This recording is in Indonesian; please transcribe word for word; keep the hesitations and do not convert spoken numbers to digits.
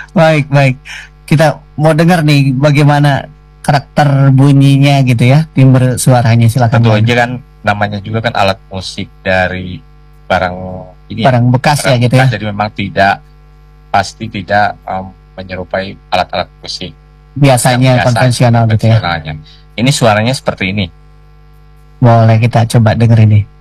Baik, baik. Kita mau dengar nih bagaimana karakter bunyinya gitu ya, timbre suaranya, silakan. Tentu aja kan namanya juga kan alat musik dari barang ini barang ya, bekas barang ya gitu bekas, ya. jadi memang tidak pasti tidak um, menyerupai alat-alat musik Biasanya yang biasa konvensional gitu ya. konvensionalnya. Ini suaranya seperti ini. Boleh kita coba denger ini.